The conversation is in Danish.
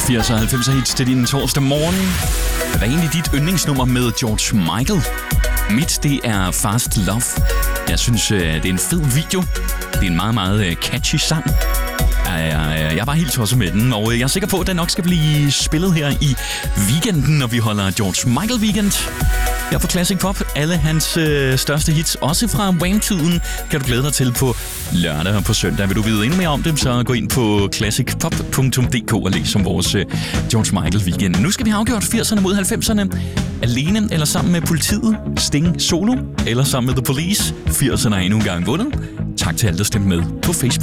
80'er og 90'er hits til din torsdag morgen. Hvad er egentlig dit yndlingsnummer med George Michael? Mit, det er Fast Love. Jeg synes, det er en fed video. Det er en meget, meget catchy sang. Jeg er bare helt tosset med den, og jeg er sikker på, at den nok skal blive spillet her i weekenden, når vi holder George Michael Weekend. Jeg får Classic Pop, alle hans største hits, også fra Wham-tiden, kan du glæde dig til på lørdag og på søndag. Vil du vide endnu mere om dem, så gå ind på classicpop.dk og læs om vores George Michael Weekend. Nu skal vi have afgjort 80'erne mod 90'erne. Alene eller sammen med politiet, Sting solo eller sammen med The Police. 80'erne er endnu en gang vundet. Tak til alle, der stemte med på Facebook.